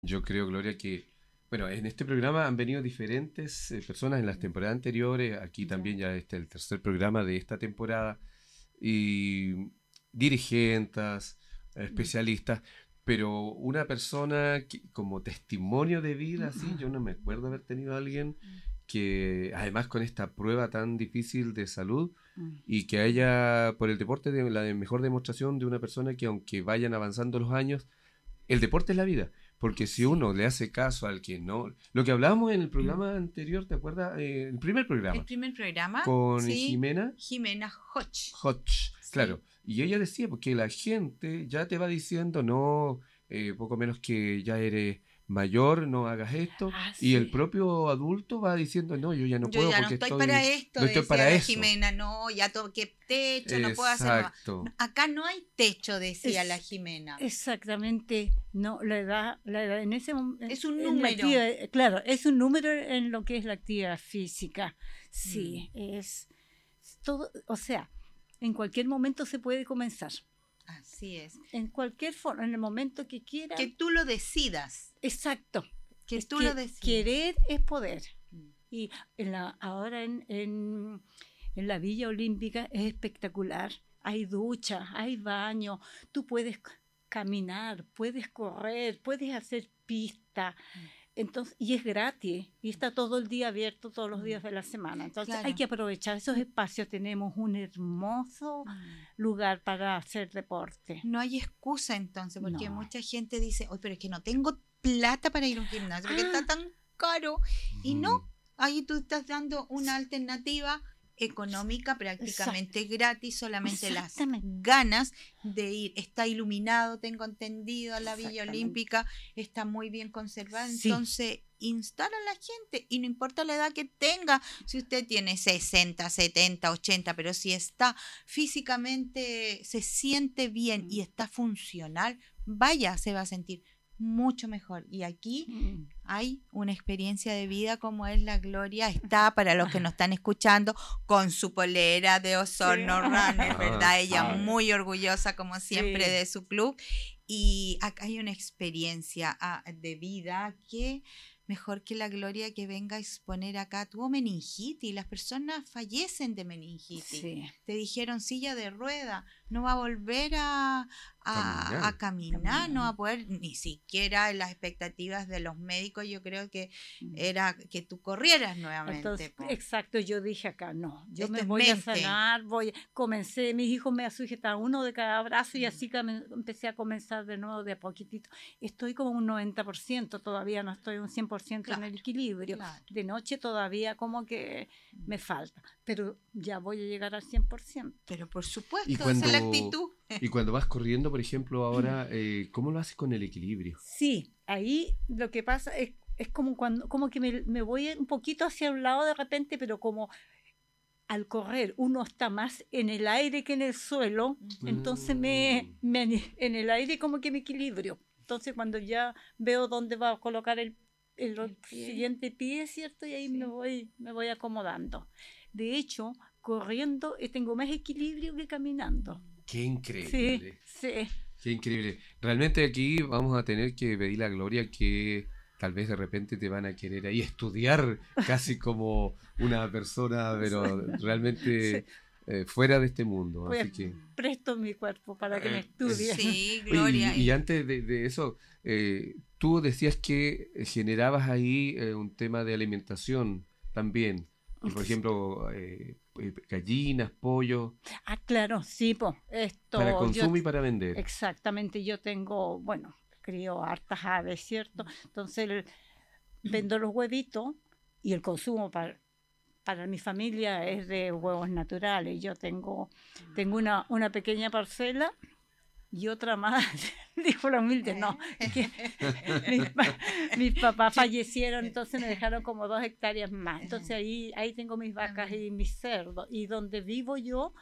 Yo creo, Gloria, que, bueno, en este programa han venido diferentes personas en las temporadas anteriores, aquí Ya. también ya este es el tercer programa de esta temporada, y dirigentes, Mm. especialistas, pero una persona como testimonio de vida, así, yo no me acuerdo haber tenido a alguien que, además con esta prueba tan difícil de salud, Mm. y que haya, por el deporte, de la mejor demostración de una persona que aunque vayan avanzando los años, el deporte es la vida, porque si Sí. uno le hace caso al que no... Lo que hablábamos en el programa anterior, ¿te acuerdas? El primer El programa, primer programa, con sí, Jimena Jimena Hodge, Hodge, claro. sí. Y ella decía, porque la gente ya te va diciendo, no, poco menos que ya eres mayor, no hagas esto, Ah, y el sí. propio adulto va diciendo, no, yo ya no Yo puedo ya no porque estoy para estoy, esto, no estoy decía para la eso. Jimena, no, ya toqué techo, no puedo hacer más. Exacto. Acá no hay techo, decía la Es Jimena. exactamente, no, la edad en ese Es un en la número. actividad, claro, es un número en lo que es la actividad física. Mm, Sí, es todo, o sea, en cualquier momento se puede comenzar, así es. en cualquier forma, en el momento que Que quieran. tú lo decidas, Exacto, que es tú lo que decidas. querer es poder. Mm. Y ahora en la Villa Olímpica es espectacular. Hay ducha, hay baño, tú puedes caminar, puedes correr, puedes hacer pista. Entonces, y es gratis, y está todo el día abierto todos los días de la semana. Entonces hay Claro. que aprovechar esos espacios. Tenemos un hermoso lugar para hacer deporte. No hay excusa entonces, porque No. mucha gente dice, oye, pero es que no tengo plata para ir a un gimnasio, porque está tan caro. Y no, Ujú. ahí tú estás dando una alternativa económica prácticamente gratis, solamente las Exactamente. ganas de ir. Está iluminado, tengo entendido, la Villa Exactamente. Olímpica está muy bien conservada, Sí. entonces instala a la gente y no importa la edad que tenga, si usted tiene 60, 70, 80, pero si está físicamente, se siente bien y está funcional, vaya, se va a sentir mucho mejor. Y aquí Mm. hay una experiencia de vida como es la Gloria. Está para los que nos están escuchando con su polera de Osorno Sí. Runner, ¿verdad? Ella sí. muy orgullosa como siempre Sí. de su club. Y acá hay una experiencia de vida que mejor que la Gloria que venga a exponer acá. Tuvo meningitis, las personas fallecen de meningitis. Sí. Te dijeron silla de rueda, no va a volver a caminar, no va a poder, ni siquiera en las expectativas de los médicos, yo creo que era que tú corrieras nuevamente. Entonces, po. exacto, yo dije acá, no, yo Esto me es voy a mente. sanar, comencé, mis hijos me sujetaban uno de cada brazo y así empecé a comenzar de nuevo de a poquitito. Estoy como un 90%, todavía no estoy un 100% en el equilibrio. Claro. De noche todavía como que me falta, pero ya voy a llegar al 100%. Pero por supuesto, Y esa es la actitud. y cuando vas corriendo, por ejemplo, ahora, ¿cómo lo haces con el equilibrio? Sí, ahí lo que pasa es como cuando como que me voy un poquito hacia un lado de repente, pero como al correr uno está más en el aire que en el suelo, entonces en el aire como que me equilibrio. Entonces cuando ya veo dónde va a colocar el pie. siguiente pie, ¿cierto? Y ahí Sí. me voy acomodando. De hecho, corriendo tengo más equilibrio que caminando. Qué increíble. Sí, sí. Qué increíble. Realmente aquí vamos a tener que pedir a Gloria que tal vez de repente te van a querer ahí estudiar casi como una persona, pero realmente fuera de este mundo. Pues Así que, presto mi cuerpo para que me estudie. Sí, oye, Gloria. y antes de eso, tú decías que generabas ahí un tema de alimentación también. Y, por ejemplo, gallinas, pollo, Ah, claro, sí, pues esto para yo consumo y para vender. exactamente, yo tengo, bueno, crío hartas aves, ¿cierto? Entonces vendo los huevitos y el consumo para mi familia es de huevos naturales. Yo tengo una pequeña parcela y otra más, dijo la humilde, no, es que mis papás fallecieron, entonces me dejaron como 2 hectáreas más. Entonces ahí tengo mis vacas y mis cerdos. Y donde vivo yo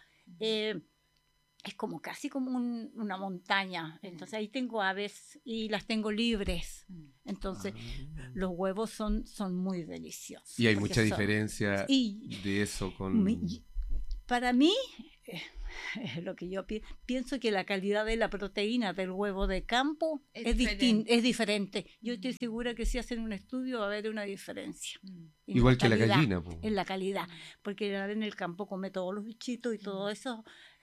es como casi como una montaña. Entonces ahí tengo aves y las tengo libres. Entonces los huevos son muy deliciosos. Y hay porque mucha diferencia y de eso con... para mí lo que yo pienso que la calidad de la proteína del huevo de campo es diferente. Yo estoy segura que si hacen un estudio va a haber una diferencia. Igual que la gallina. En la calidad, porque en el campo come todos los bichitos y todo eso.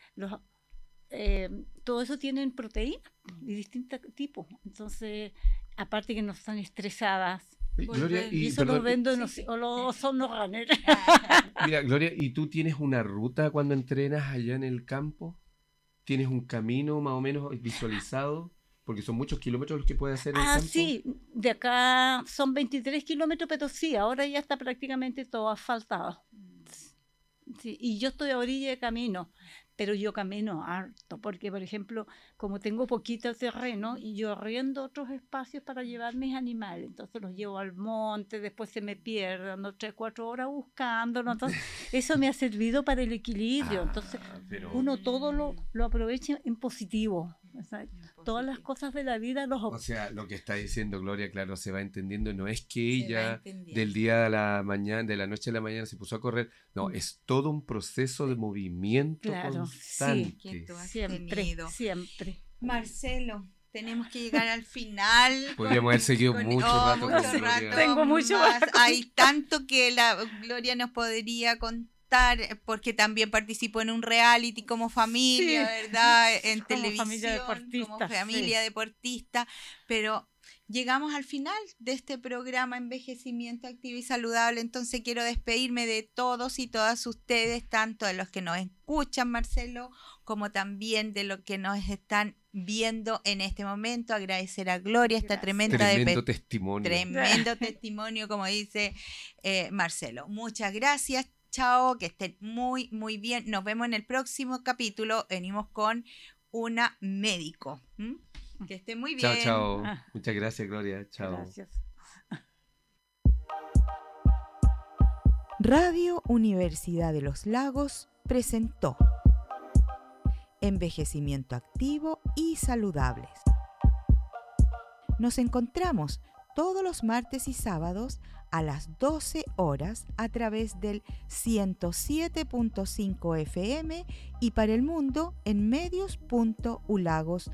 Todo eso tienen proteínas de distintos tipos. Entonces, aparte que no están estresadas. Gloria, y eso lo venden o son los runners. Mira, Gloria, ¿y tú tienes una ruta cuando entrenas allá en el campo? ¿Tienes un camino más o menos visualizado? Porque son muchos kilómetros los que puedes hacer en el campo. Sí, de acá son 23 kilómetros, pero sí, ahora ya está prácticamente todo asfaltado. Sí, y yo estoy a orilla de camino, pero yo camino harto, porque por ejemplo, como tengo poquito terreno, y yo arriendo otros espacios para llevar mis animales, entonces los llevo al monte, después se me pierden, ando 3-4 horas buscándolos, entonces eso me ha servido para el equilibrio, entonces uno todo lo aprovecha en positivo. O sea, todas las cosas de la vida O sea, lo que está diciendo Gloria, claro, se va entendiendo, no es que ella del día a la mañana, de la noche a la mañana se puso a correr, no, es todo un proceso de movimiento constante. Sí, siempre. Marcelo, tenemos que llegar al final. Podríamos haber seguido mucho rato. Tengo mucho más. Hay tanto que la Gloria nos podría contar, porque también participó en un reality como familia, ¿verdad? En como televisión, como familia deportista, pero llegamos al final de este programa Envejecimiento Activo y Saludable, entonces quiero despedirme de todos y todas ustedes, tanto de los que nos escuchan, Marcelo, como también de los que nos están viendo en este momento. Agradecer a Gloria esta tremendo testimonio, como dice Marcelo. Muchas gracias. Chao, que estén muy, muy bien. Nos vemos en el próximo capítulo. Venimos con una médico. Que estén muy bien. Chao. Muchas gracias, Gloria. Chao. Gracias. Radio Universidad de los Lagos presentó Envejecimiento Activo y Saludables. Nos encontramos todos los martes y sábados a las 12 horas a través del 107.5 FM y para el mundo en medios.ulagos.cl.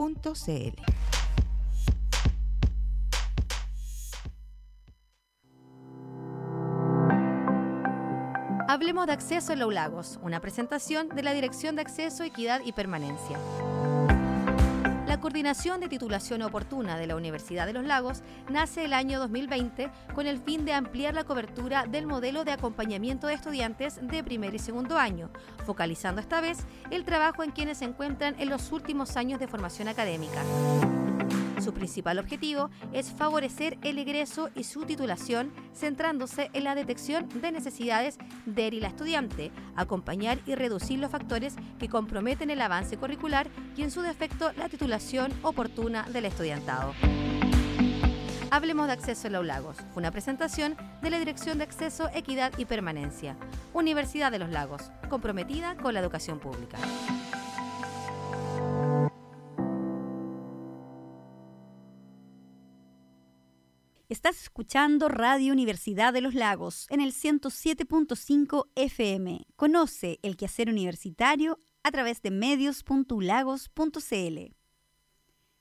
Hablemos de Acceso en los Lagos, una presentación de la Dirección de Acceso, Equidad y Permanencia. La Coordinación de Titulación Oportuna de la Universidad de los Lagos nace el año 2020 con el fin de ampliar la cobertura del modelo de acompañamiento de estudiantes de primer y segundo año, focalizando esta vez el trabajo en quienes se encuentran en los últimos años de formación académica. Su principal objetivo es favorecer el egreso y su titulación, centrándose en la detección de necesidades del y la estudiante, acompañar y reducir los factores que comprometen el avance curricular y, en su defecto, la titulación oportuna del estudiantado. Hablemos de Acceso en los Lagos. Fue una presentación de la Dirección de Acceso, Equidad y Permanencia. Universidad de los Lagos, comprometida con la educación pública. Estás escuchando Radio Universidad de los Lagos en el 107.5 FM. Conoce el quehacer universitario a través de medios.ulagos.cl.